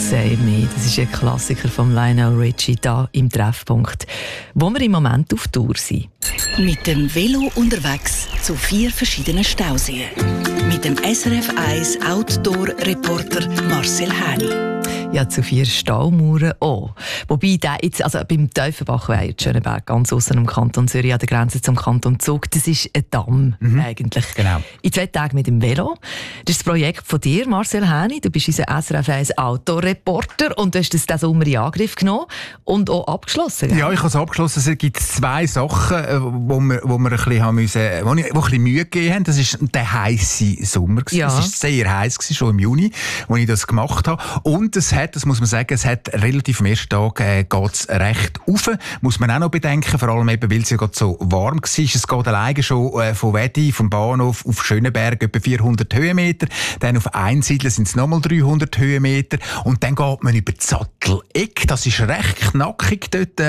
Save Me. Das ist ein Klassiker von Lionel Richie hier im Treffpunkt, wo wir im Moment auf Tour sind. Mit dem Velo unterwegs zu 4 verschiedenen Stauseen. Mit dem SRF 1 Outdoor-Reporter Marcel Häni. Ja, zu 4 Staumauern auch. Wobei der jetzt, also beim Tiefenbachweiher, Schöneberg, ganz aussen im Kanton Zürich, an der Grenze zum Kanton Zug, das ist ein Damm eigentlich. Genau. In 2 Tagen mit dem Velo. Das ist das Projekt von dir, Marcel Häni. Du bist unser SRF 1 Outdoor-Reporter und du hast das diesen Sommer in Angriff genommen und auch abgeschlossen. Gell? Ja, ich habe es abgeschlossen. Es gibt 2 Sachen, wo wir ein bisschen haben müssen, wo ein bisschen Mühe gegeben haben. Das war der heisse Sommer. Ja. Es war sehr heiß, schon im Juni, als ich das gemacht habe. Und das muss man sagen, es hat relativ am ersten Tag geht's recht rauf. Muss man auch noch bedenken, vor allem eben, weil es ja gerade so warm war. Es geht alleine schon von Wedi, vom Bahnhof auf Schöneberg etwa 400 Höhenmeter. Dann auf Einsiedeln sind es nochmal 300 Höhenmeter. Und dann geht man über die Satteleck. Das ist recht knackig dort.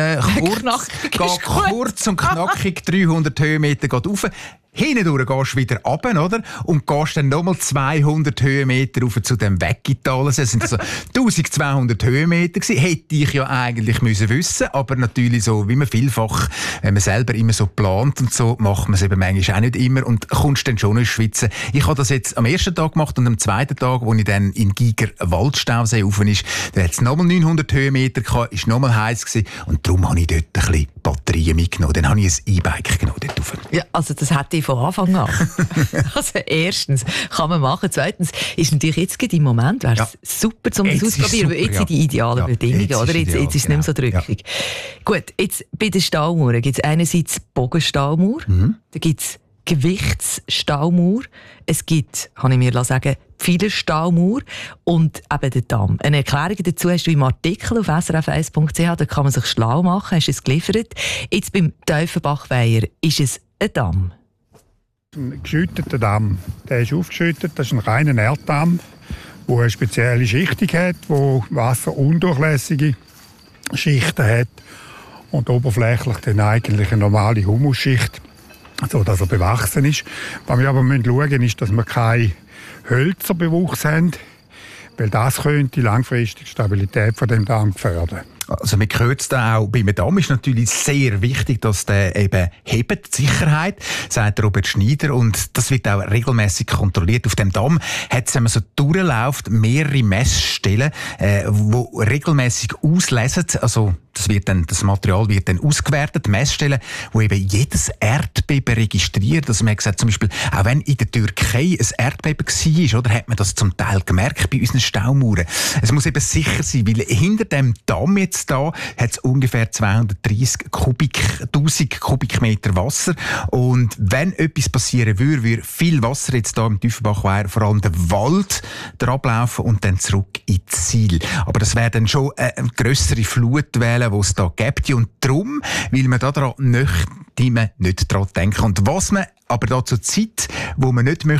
Kurz und knackig 300 Höhenmeter geht rauf. Hindurch gehst du wieder runter, oder? Und gehst dann nochmal 200 Höhenmeter rauf zu dem Weggital. Das sind also 1200 Höhenmeter gewesen. Hätte ich ja eigentlich müssen wissen, aber natürlich so, wie man vielfach, wenn man selber immer so plant und so, macht man es eben manchmal auch nicht immer und kommst dann schon ins Schwitzen. Ich habe das jetzt am ersten Tag gemacht und am zweiten Tag, wo ich dann in Giger Waldstausee rauf ist, da hat es nochmal 900 Höhenmeter gehabt, ist nochmal heiß gewesen und darum habe ich dort ein bisschen Batterien mitgenommen. Dann habe ich ein E-Bike genommen dort rauf. Ja, also das hätte ich von Anfang an. Also erstens kann man machen, zweitens ist natürlich jetzt im Moment super, um das auszuprobieren, weil jetzt sind die idealen Bedingungen, oder? Jetzt ist es nicht mehr so drückig. Ja. Gut, jetzt bei den Staumauern gibt es einerseits Bogenstaumauer, da gibt es Gewichtsstaumauer, es gibt, kann ich mir sagen, Pfeilerstaumauer und eben den Damm. Eine Erklärung dazu hast du im Artikel auf srf1.ch, da kann man sich schlau machen, hast du es geliefert. Jetzt beim Tiefenbachweiher ist es ein Damm. Ein geschütteter Damm. Der ist aufgeschüttet, das ist ein reiner Erddamm, der eine spezielle Schichtung hat, der wasserundurchlässige Schichten hat und oberflächlich dann eigentlich eine normale Humusschicht, sodass er bewachsen ist. Was wir aber schauen müssen, ist, dass wir keine Hölzerbewuchs haben, weil das könnte die langfristige Stabilität von dem Damm gefährden. Also man hört es da auch, beim Damm ist natürlich sehr wichtig, dass der eben hebt, die Sicherheit, sagt Robert Schneider, und das wird auch regelmäßig kontrolliert. Auf dem Damm hat es, wenn man so durchläuft, mehrere Messstellen, wo regelmäßig auslesen, also das Material wird dann ausgewertet, Messstellen, wo eben jedes Erdbeben registriert. Also man hat gesagt, zum Beispiel, auch wenn in der Türkei ein Erdbeben war, oder, hat man das zum Teil gemerkt bei unseren Staumauern. Es muss eben sicher sein, weil hinter dem Damm jetzt da hat es ungefähr 230.000 Kubikmeter Wasser. Und wenn etwas passieren würde viel Wasser jetzt da im Tiefenbachweiher, vor allem der Wald, ablaufen und dann zurück ins Ziel. Aber das wäre dann schon eine grössere Flutwelle, die es da gibt. Und darum will man daran nicht daran denken. Und was man aber da zur Zeit, wo man nicht möchte,